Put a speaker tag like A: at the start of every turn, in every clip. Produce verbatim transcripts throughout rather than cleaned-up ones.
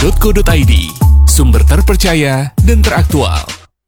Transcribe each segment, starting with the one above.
A: titik co titik i d, sumber terpercaya dan teraktual.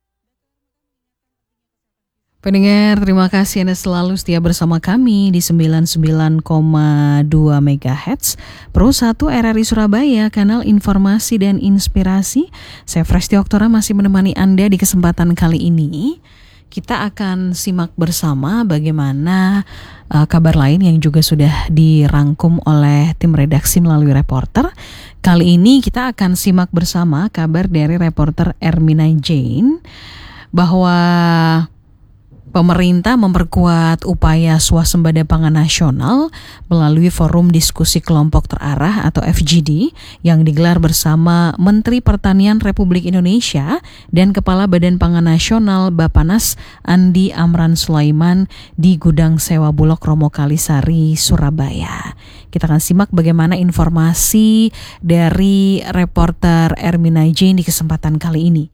B: Pendengar, terima kasih Anda selalu setia bersama kami di sembilan puluh sembilan koma dua megahertz Pro satu R R I Surabaya, kanal informasi dan inspirasi. Saya Fresti Oktora masih menemani Anda di kesempatan kali ini. Kita akan simak bersama bagaimana uh, kabar lain yang juga sudah dirangkum oleh tim redaksi melalui reporter. Kali ini kita akan simak bersama kabar dari reporter Ermina Jane bahwa pemerintah memperkuat upaya swasembada pangan nasional melalui Forum Diskusi Kelompok Terarah atau F G D yang digelar bersama Menteri Pertanian Republik Indonesia dan Kepala Badan Pangan Nasional Bappenas Andi Amran Sulaiman di Gudang Sewa Bulog Romo Kalisari, Surabaya. Kita akan simak bagaimana informasi dari reporter Ermina Jane di kesempatan kali ini.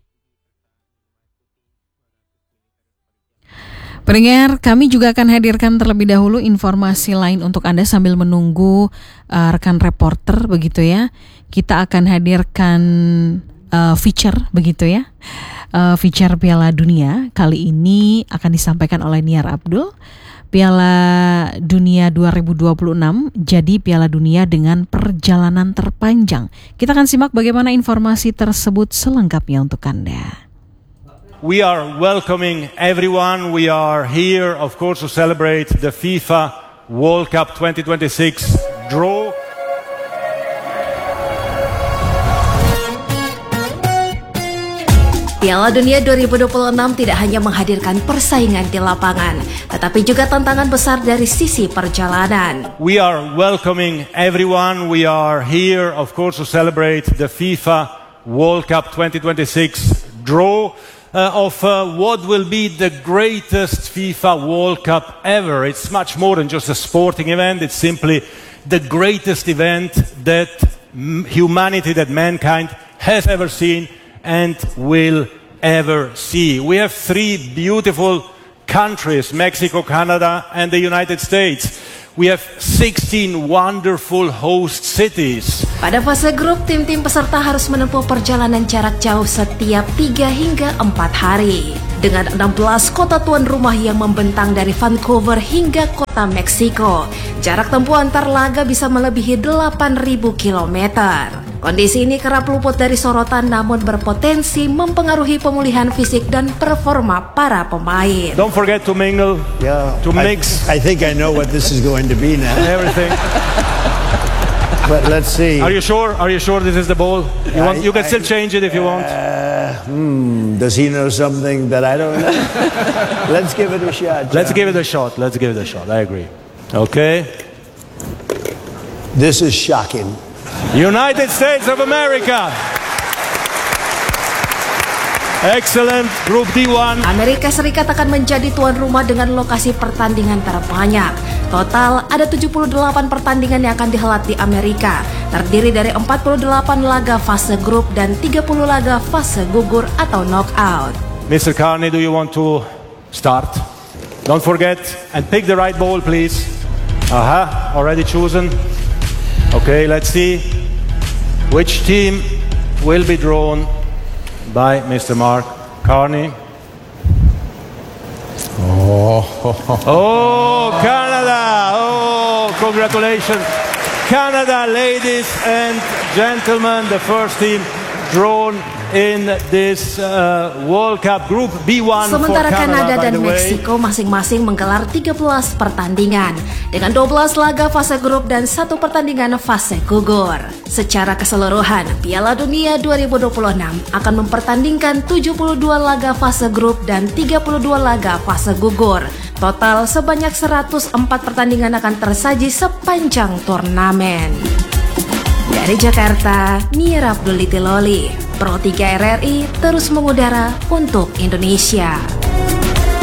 B: Pendengar, kami juga akan hadirkan terlebih dahulu informasi lain untuk Anda sambil menunggu uh, rekan reporter begitu ya. Kita akan hadirkan uh, feature begitu ya. Uh, feature Piala Dunia kali ini akan disampaikan oleh Niar Abdul. Piala Dunia dua ribu dua puluh enam jadi Piala Dunia dengan perjalanan terpanjang. Kita akan simak bagaimana informasi tersebut selengkapnya untuk Anda.
C: We are welcoming everyone. We are here, of course, to celebrate the FIFA World Cup twenty twenty-six draw.
D: Piala Dunia dua ribu dua puluh enam tidak hanya menghadirkan persaingan di lapangan, tetapi juga tantangan besar dari sisi perjalanan.
C: We are welcoming everyone. We are here, of course, to celebrate the FIFA World Cup twenty twenty-six draw. Uh, of uh, what will be the greatest FIFA World Cup ever. It's much more than just a sporting event. It's simply the greatest event that m- humanity, that mankind has ever seen and will ever see. We have three beautiful countries, Mexico, Canada, and the United States. We have sixteen wonderful host cities.
D: Pada fase grup, tim-tim peserta harus menempuh perjalanan jarak jauh setiap tiga hingga empat hari. Dengan enam belas kota tuan rumah yang membentang dari Vancouver hingga kota Meksiko, jarak tempuh antar laga bisa melebihi delapan ribu kilometer. Kondisi ini kerap luput dari sorotan namun berpotensi mempengaruhi pemulihan fisik dan performa para pemain.
C: Don't forget to mingle,
E: yeah,
C: to mix.
E: I, I think I know what this is going to be now.
C: Everything.
E: But let's see.
C: Are you sure? Are you sure this is the ball? You, want, you can I, still change it if you want.
E: Uh, hmm, does he know something that I don't know? Let's give it a shot. John.
C: Let's give it a shot. Let's give it a shot. I agree. Okay.
E: This is shocking.
C: United States of America. Excellent, Group D one.
D: Amerika Serikat akan menjadi tuan rumah dengan lokasi pertandingan terbanyak. Total ada tujuh puluh delapan pertandingan yang akan dihelat di Amerika, terdiri dari empat puluh delapan laga fase grup dan tiga puluh laga fase gugur atau knockout.
C: Mister Carney, do you want to start? Don't forget and pick the right ball, please. Aha, already chosen. Okay, let's see which team will be drawn by Mister Mark Carney.
E: Oh,
C: oh, Canada! Oh, congratulations. Canada, ladies and gentlemen, the first team drawn in this uh, World Cup Group B one.
D: Sementara
C: for Canada,
D: Kanada dan Meksiko masing-masing menggelar tiga belas pertandingan dengan dua belas laga fase grup dan satu pertandingan fase gugur. Secara keseluruhan, Piala Dunia dua ribu dua puluh enam akan mempertandingkan tujuh puluh dua laga fase grup dan tiga puluh dua laga fase gugur. Total sebanyak seratus empat pertandingan akan tersaji sepanjang turnamen. Dari Jakarta, Niar Abdul Loli, Pro tiga R R I terus mengudara untuk Indonesia.